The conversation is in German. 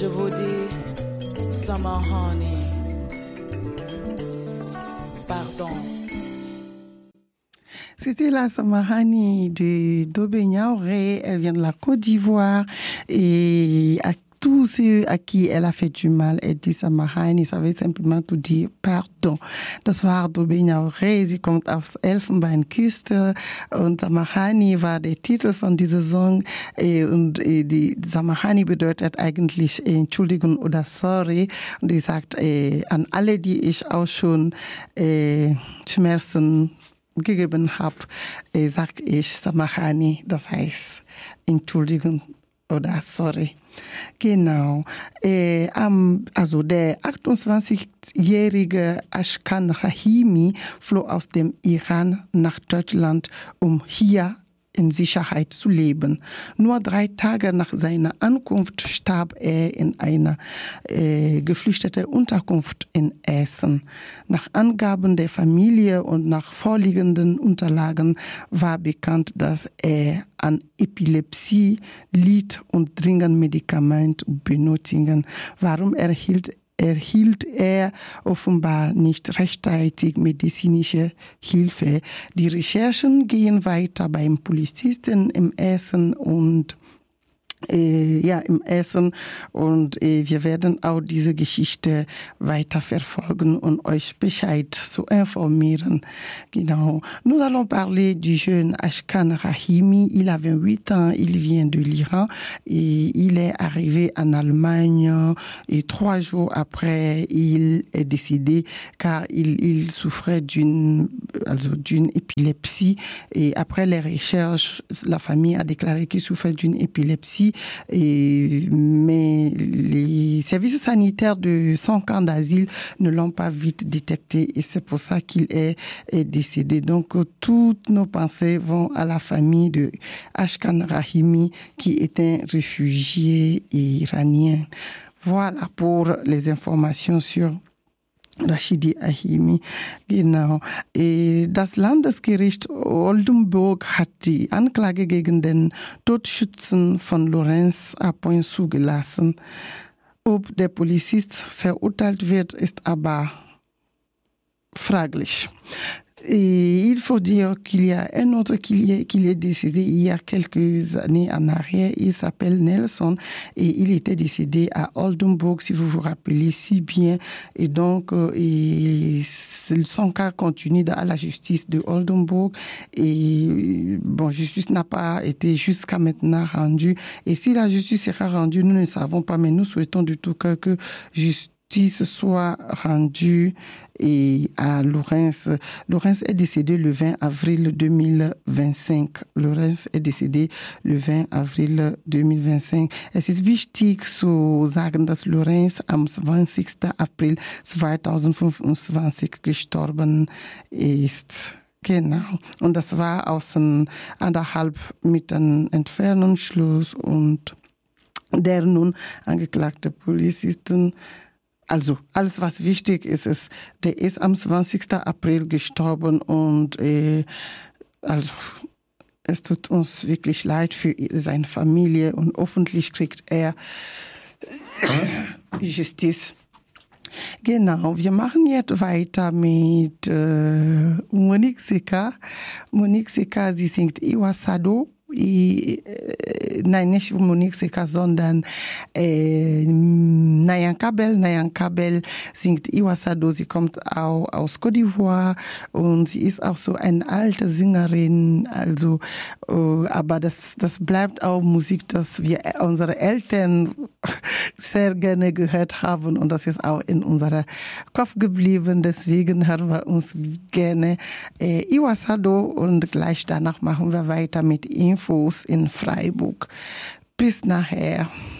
Je vous dis, Samahani. Pardon. C'était la Samahani de Dobé Niaouré. Elle vient de la Côte d'Ivoire et à tous ceux à qui elle a fait du mal, elle dit Samahani, ça veut simplement tout dire pardon. Das war Dobé Niaouré, sie kommt aus Elfenbeinküste und Samahani war der Titel von diesem Song und die Samahani bedeutet eigentlich Entschuldigung oder Sorry und die sagt an alle, die ich auch schon Schmerzen gegeben habe, sage ich Samahani, das heißt Entschuldigung oder Sorry. Genau. Also der 28-jährige Ashkan Rahimi floh aus dem Iran nach Deutschland, um hier in Sicherheit zu leben. Nur 3 Tage nach seiner Ankunft starb er in einer geflüchteten Unterkunft in Essen. Nach Angaben der Familie und nach vorliegenden Unterlagen war bekannt, dass er an Epilepsie litt und dringend Medikamente benötigte. Warum erhielt er offenbar nicht rechtzeitig medizinische Hilfe. Die Recherchen gehen weiter beim Polizisten im Essen und wir werden auch diese Geschichte weiter verfolgen und euch Bescheid zu informieren. Genau. Nous allons parler du jeune Ashkan Rahimi. Il a 28 ans, il vient de l'Iran et il est arrivé en Allemagne et 3 jours après, il est décédé car il souffrait d'une épilepsie et après les recherches, la famille a déclaré qu'il souffrait d'une épilepsie. Mais les services sanitaires de son camp d'asile ne l'ont pas vite détecté et c'est pour ça qu'il est décédé. Donc toutes nos pensées vont à la famille de Ashkan Rahimi qui est un réfugié iranien. Voilà pour les informations sur Rashidi Rahimi, genau. Das Landesgericht Oldenburg hat die Anklage gegen den Todschützen von Lorenz Apoin zugelassen. Ob der Polizist verurteilt wird, ist aber fraglich. Et il faut dire qu'il y a un autre qui est décédé il y a quelques années en arrière. Il s'appelle Nelson et il était décédé à Oldenburg, si vous vous rappelez si bien. Et donc, son cas continue à la justice de Oldenburg. Et bon, justice n'a pas été jusqu'à maintenant rendue. Et si la justice sera rendue, nous ne savons pas, mais nous souhaitons du tout que justice soit rendue à Lorenz. Lorenz est décédé le 20 avril 2025. Lorenz est décédé le 20 April 2025. Es ist wichtig zu sagen, dass Lorenz am 20. April 2025 gestorben ist. Genau. Und das war aus 1,5 Metern Entfernungsschluss und der nun angeklagte Polizisten. Also, alles, was wichtig ist, der ist am 20. April gestorben und also, es tut uns wirklich leid für seine Familie und hoffentlich kriegt er Justiz. Genau, wir machen jetzt weiter mit Monique Seka. Monique Seka, sie singt Iwasado. Nein, nicht Monique Seka, sondern Nayan Kabel. Nayan Kabel singt Iwasado. Sie kommt auch aus Côte d'Ivoire und sie ist auch so eine alte Sängerin. Also, aber das bleibt auch Musik, das wir unsere Eltern sehr gerne gehört haben und das ist auch in unserem Kopf geblieben. Deswegen hören wir uns gerne Iwasado und gleich danach machen wir weiter mit Infos in Freiburg. Bis nachher.